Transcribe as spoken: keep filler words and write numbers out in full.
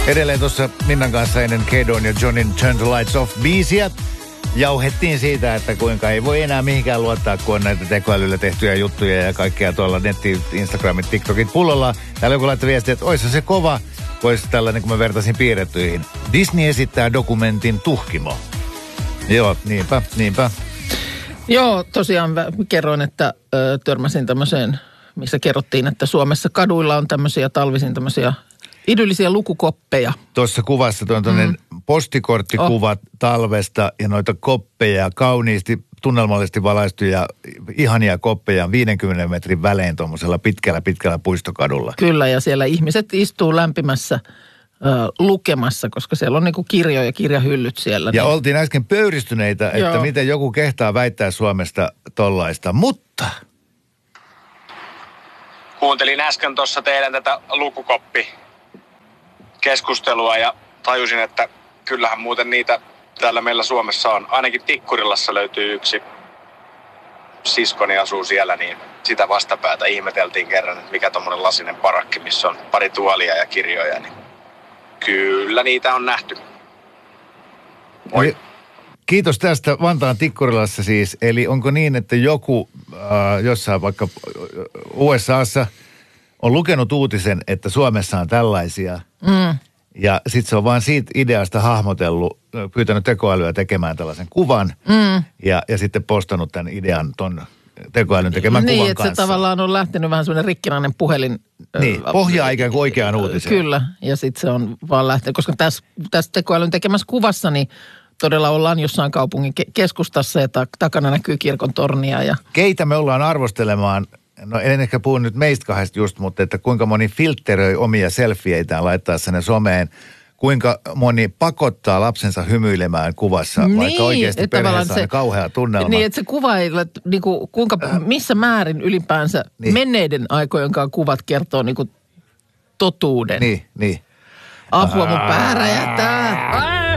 Edelleen tuossa Minnan kanssa ennen Kedon ja Johnin Turn the Lights Off-biisiä jauhettiin siitä, että kuinka ei voi enää mihinkään luottaa, kun on näitä tekoälyllä tehtyjä juttuja ja kaikkea tuolla netti, Instagramit, TikTokit pullolla. Täällä joku laittoi viestiä, että oissa se kova, kun olisi tällainen, kun mä vertaisin piirrettyihin. Disney esittää dokumentin Tuhkimo. Joo, niinpä, niinpä. Joo, tosiaan kerroin, että ö, törmäsin tämmöiseen, missä kerrottiin, että Suomessa kaduilla on tämmöisiä talvisin tämmöisiä idyllisiä lukukoppeja. Tuossa kuvassa tuon tuonne mm. postikorttikuvat oh. talvesta ja noita koppeja, kauniisti, tunnelmallisesti valaistuja, ihania koppeja viidenkymmenen metrin välein tuommoisella pitkällä, pitkällä puistokadulla. Kyllä, ja siellä ihmiset istuu lämpimässä ö, lukemassa, koska siellä on niinku kirjoja ja kirjahyllyt siellä. Ja niin. oltiin äsken pöyristyneitä, että Joo. miten joku kehtaa väittää Suomesta tollaista, mutta... Kuuntelin äsken tuossa teidän tätä lukukoppi-keskustelua ja tajusin, että kyllähän muuten niitä täällä meillä Suomessa on. Ainakin Tikkurilassa löytyy yksi, siskoni asuu siellä, niin sitä vastapäätä ihmeteltiin kerran, että mikä tommonen lasinen parakki, missä on pari tuolia ja kirjoja, niin kyllä niitä on nähty. Moi. Kiitos tästä Vantaan Tikkurilassa siis. Eli onko niin, että joku äh, jossain vaikka U S A:ssa on lukenut uutisen, että Suomessa on tällaisia mm. ja sitten se on vaan siitä ideasta hahmotellut, pyytänyt tekoälyä tekemään tällaisen kuvan mm. ja, ja sitten postannut tämän idean ton tekoälyn tekemään niin, kuvan kanssa. Niin, että kanssa. se tavallaan on lähtenyt vähän semmoinen rikkinäinen puhelin. Niin, pohjaa ikään kuin oikeaan uutiseen. Kyllä, ja sitten se on vaan lähtenyt, koska tässä, tässä tekoälyn tekemässä kuvassa niin todella ollaan jossain kaupungin keskustassa ja takana näkyy kirkon tornia. Ja... Keitä me ollaan arvostelemaan, no en ehkä puhu nyt meistä kahdesta just, mutta että kuinka moni filtteröi omia selfieitään laittaa sinne someen, kuinka moni pakottaa lapsensa hymyilemään kuvassa, niin, vaikka oikeasti perheessä on kauhea tunnelma. Niin, että se kuva ei, niin kuin, kuinka, missä määrin ylipäänsä niin. menneiden aikojenkaan kuvat kertoo niin kuin totuuden. Niin, niin. Apua mun pää räjähtää.